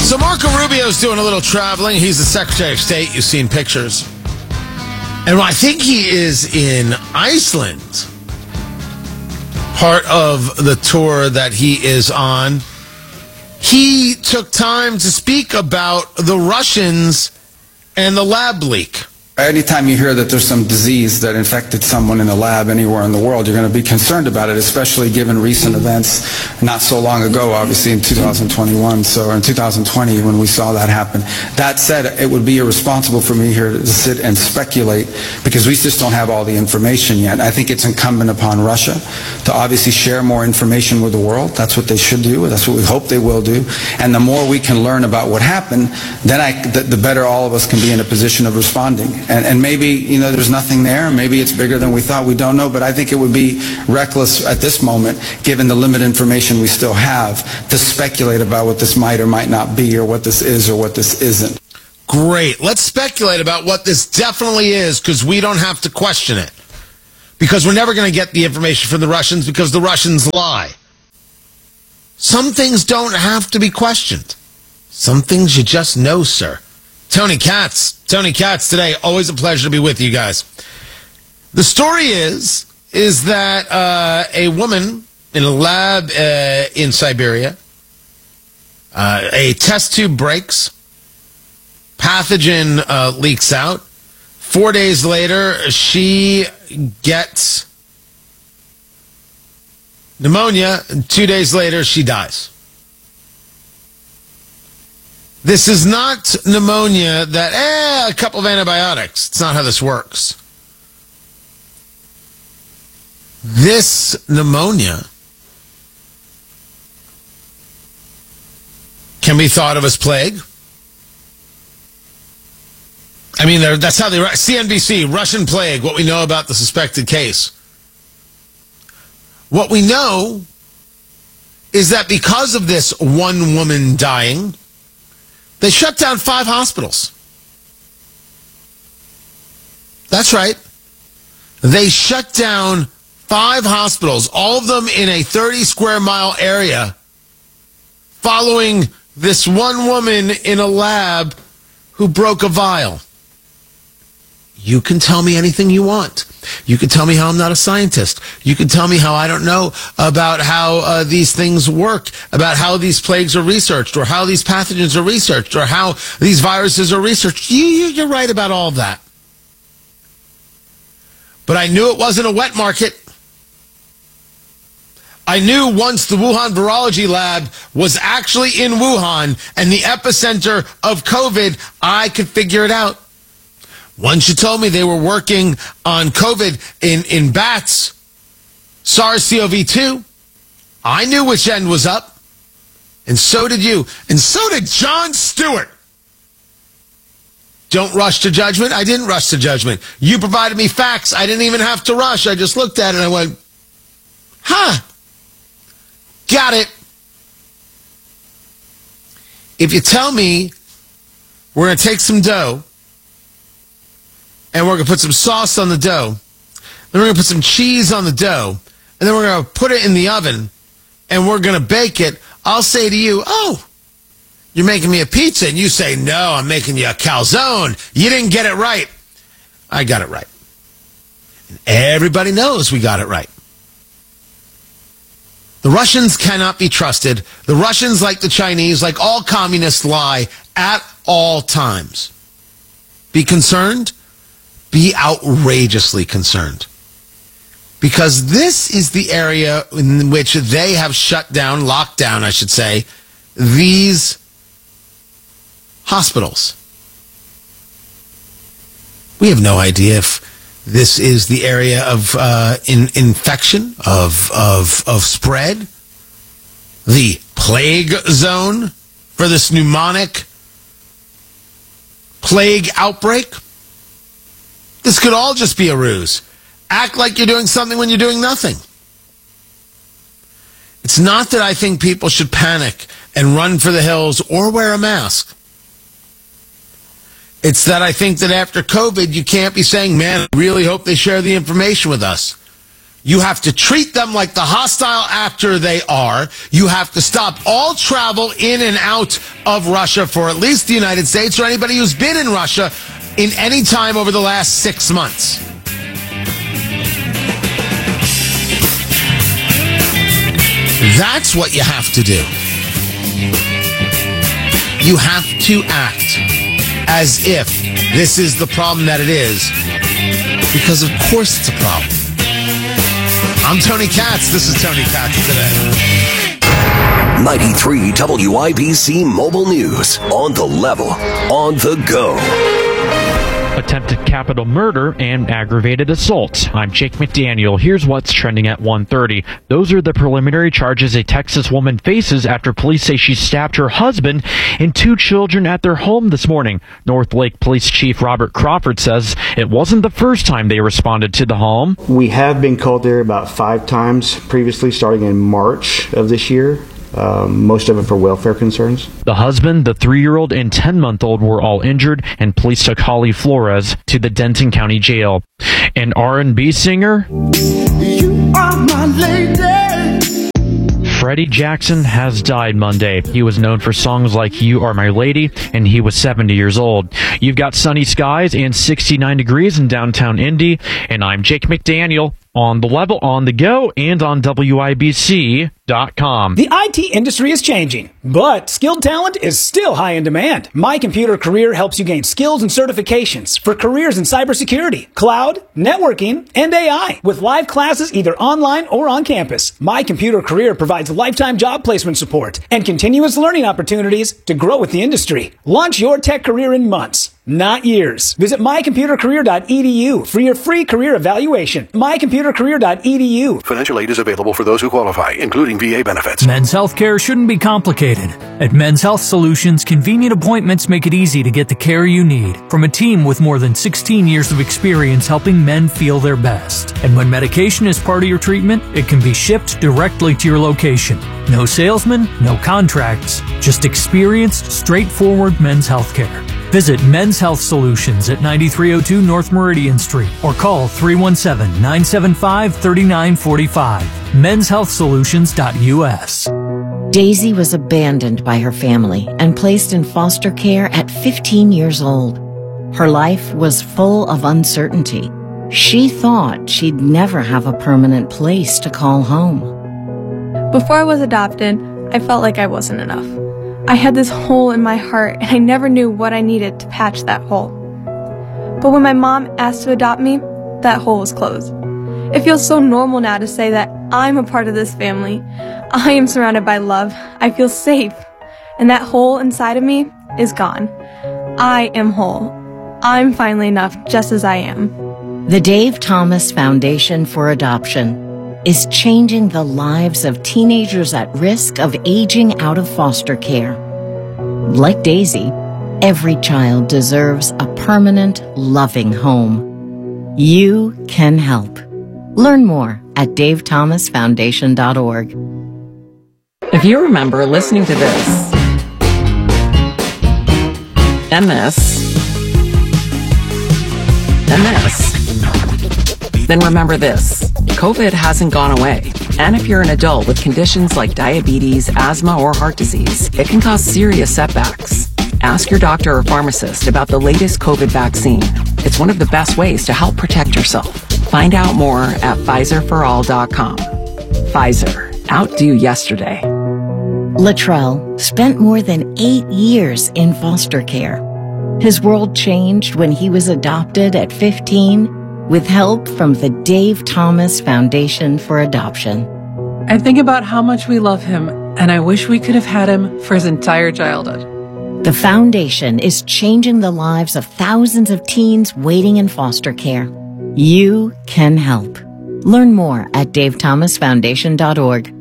So Marco Rubio's doing a little traveling. He's the Secretary of State. You've seen pictures. And I think he is in Iceland. Part of the tour that he is on. He took time to speak about the Russians and the lab leak. Anytime you hear that there's some disease that infected someone in a lab anywhere in the world, you're going to be concerned about it, especially given recent events not so long ago, obviously in 2021, so in 2020 when we saw that happen. That said, it would be irresponsible for me here to sit and speculate because we just don't have all the information yet. I think it's incumbent upon Russia to obviously share more information with the world. That's what they should do. That's what we hope they will do. And the more we can learn about what happened, then the better all of us can be in a position of responding. And maybe, there's nothing there. Maybe it's bigger than we thought. We don't know. But I think it would be reckless at this moment, given the limited information we still have, to speculate about what this might or might not be, or what this is or what this isn't. Great. Let's speculate about what this definitely is, because we don't have to question it. Because we're never going to get the information from the Russians, because the Russians lie. Some things don't have to be questioned. Some things you just know, sir. Tony Katz today. Always a pleasure to be with you guys. The story is that a woman in a lab in Siberia, a test tube breaks, pathogen leaks out. 4 days later, she gets pneumonia, and 2 days later, she dies. This is not pneumonia that, a couple of antibiotics. It's not how this works. This pneumonia can be thought of as plague. I mean, that's how they write. CNBC, Russian plague, what we know about the suspected case. What we know is that because of this one woman dying, they shut down 5 hospitals. That's right. They shut down 5 hospitals, all of them in a 30 square mile area, following this one woman in a lab who broke a vial. You can tell me anything you want. You can tell me how I'm not a scientist. You can tell me how I don't know about how these things work, about how these plagues are researched, or how these pathogens are researched, or how these viruses are researched. You're right about all of that. But I knew it wasn't a wet market. I knew once the Wuhan Virology Lab was actually in Wuhan and the epicenter of COVID, I could figure it out. Once you told me they were working on COVID in bats, SARS-CoV-2, I knew which end was up. And so did you. And so did Jon Stewart. Don't rush to judgment. I didn't rush to judgment. You provided me facts. I didn't even have to rush. I just looked at it and I went, got it. If you tell me we're going to take some dough, and we're going to put some sauce on the dough, then we're going to put some cheese on the dough, and then we're going to put it in the oven, and we're going to bake it, I'll say to you, you're making me a pizza, and you say, no, I'm making you a calzone. You didn't get it right. I got it right. And everybody knows we got it right. The Russians cannot be trusted. The Russians, like the Chinese, like all communists, lie at all times. Be concerned. Be outrageously concerned. Because this is the area in which they have shut down, locked down, I should say, these hospitals. We have no idea if this is the area of infection, of spread, the plague zone for this pneumonic plague outbreak. This could all just be a ruse. Act like you're doing something when you're doing nothing. It's not that I think people should panic and run for the hills or wear a mask. It's that I think that after COVID, you can't be saying, man, I really hope they share the information with us. You have to treat them like the hostile actor they are. You have to stop all travel in and out of Russia for at least the United States or anybody who's been in Russia in any time over the last 6 months. That's what you have to do. You have to act as if this is the problem that it is, because of course it's a problem. I'm Tony Katz. This is Tony Katz Today. 93 WIBC Mobile News. On the level. On the go. Attempted capital murder and aggravated assault. I'm Jake McDaniel. Here's what's trending at 1:30. Those are the preliminary charges a Texas woman faces after police say she stabbed her husband and 2 children at their home this morning. North Lake Police Chief Robert Crawford says it wasn't the first time they responded to the home. We have been called there about 5 times previously, starting in March of this year. Most of it for welfare concerns. The husband, the 3-year-old, and 10-month-old were all injured, and police took Holly Flores to the Denton County Jail. An R&B singer, You are my lady. Freddie Jackson, has died Monday. He was known for songs like You Are My Lady, and he was 70 years old. You've got sunny skies and 69 degrees in downtown Indy, and I'm Jake McDaniel. On the level, on the go, and on WIBC.com. The IT industry is changing, but skilled talent is still high in demand. My Computer Career helps you gain skills and certifications for careers in cybersecurity, cloud, networking, and AI. With live classes either online or on campus, My Computer Career provides lifetime job placement support and continuous learning opportunities to grow with the industry. Launch your tech career in months, not years. Visit mycomputercareer.edu for your free career evaluation. mycomputercareer.edu. Financial aid is available for those who qualify, including VA benefits. Men's health care shouldn't be complicated. At Men's Health Solutions, convenient appointments make it easy to get the care you need from a team with more than 16 years of experience helping men feel their best. And when medication is part of your treatment, it can be shipped directly to your location. No salesman, no contracts, just experienced, straightforward men's health care. Visit Men's Health Solutions at 9302 North Meridian Street or call 317-975-3945. menshealthsolutions.us. Daisy was abandoned by her family and placed in foster care at 15 years old. Her life was full of uncertainty. She thought she'd never have a permanent place to call home. Before I was adopted, I felt like I wasn't enough. I had this hole in my heart, and I never knew what I needed to patch that hole. But when my mom asked to adopt me, that hole was closed. It feels so normal now to say that I'm a part of this family. I am surrounded by love. I feel safe. And that hole inside of me is gone. I am whole. I'm finally enough just as I am. The Dave Thomas Foundation for Adoption is changing the lives of teenagers at risk of aging out of foster care. Like Daisy, every child deserves a permanent, loving home. You can help. Learn more at davethomasfoundation.org. If you remember listening to this, and this, and this, then remember this. COVID hasn't gone away. And if you're an adult with conditions like diabetes, asthma, or heart disease, it can cause serious setbacks. Ask your doctor or pharmacist about the latest COVID vaccine. It's one of the best ways to help protect yourself. Find out more at PfizerForAll.com. Pfizer. Outdo yesterday. Latrell spent more than 8 years in foster care. His world changed when he was adopted at 15 with help from the Dave Thomas Foundation for Adoption. I think about how much we love him, and I wish we could have had him for his entire childhood. The foundation is changing the lives of thousands of teens waiting in foster care. You can help. Learn more at davethomasfoundation.org.